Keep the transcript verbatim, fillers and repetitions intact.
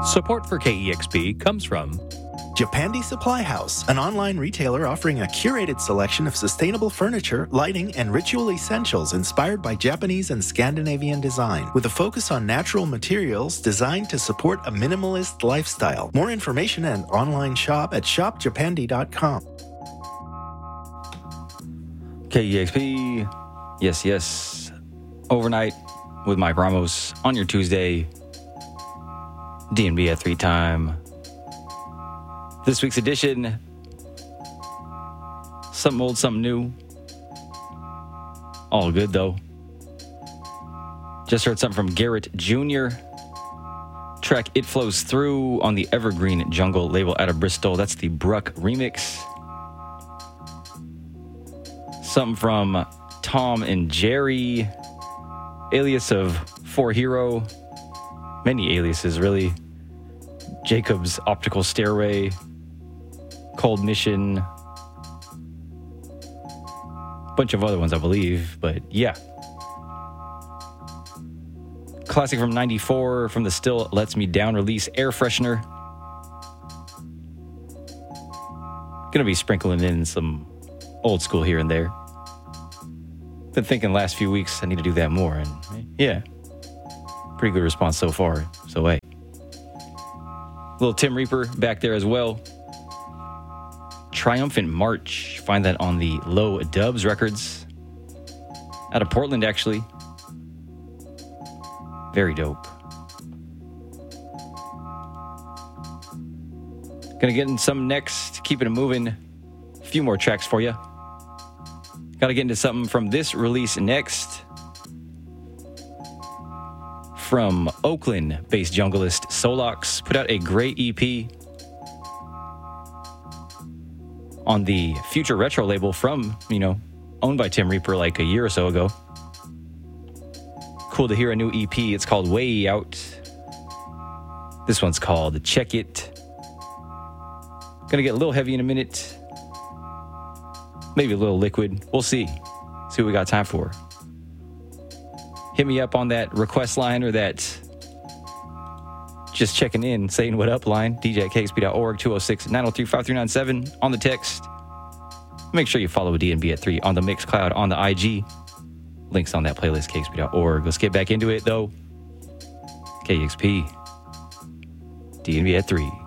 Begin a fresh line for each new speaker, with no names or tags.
Support for K E X P comes from
Japandi Supply House, an online retailer offering a curated selection of sustainable furniture, lighting, and ritual essentials inspired by Japanese and Scandinavian design, with a focus on natural materials designed to support a minimalist lifestyle. More information and online shop at shop japandi dot com.
K E X P, yes, yes. Overnight with Mike Ramos on your Tuesday. D and B at three time. This week's edition, something old, something new. All good, though. Just heard something from Garrett Junior Track It Flows Through on the Evergreen Jungle label out of Bristol. That's the Bruck remix. Something from Tom and Jerry, alias of Four Hero. Many aliases, really. Jacob's Optical Stairway. Cold Mission, bunch of other ones, I believe, but yeah. Classic from ninety-four from the Still Lets Me Down release, Air Freshener. Gonna be sprinkling in some old school here and there. Been thinking last few weeks I need to do that more, and yeah, pretty good response so far, so hey. Little Tim Reaper back there as well. Triumphant March. Find that on the Low Dubs Records. Out of Portland, actually. Very dope. Gonna get in some next. Keeping it moving. A few more tracks for you. Gotta get into something from this release next. From Oakland-based junglist Solox. Put out a great E P on the Future Retro label from, you know, owned by Tim Reaper like a year or so ago. Cool to hear a new E P. It's called Way Out. This one's called Check It. Gonna get a little heavy in a minute. Maybe a little liquid. We'll see. See what we got time for. Hit me up on that request line or that just checking in, saying what up line. D J at K X P dot org, two oh six, nine oh three, five three nine seven on the text. Make sure you follow D and B at three on the Mixcloud, on the I G. Links on that playlist, K X P dot org. Let's get back into it, though. K X P. D and B at three.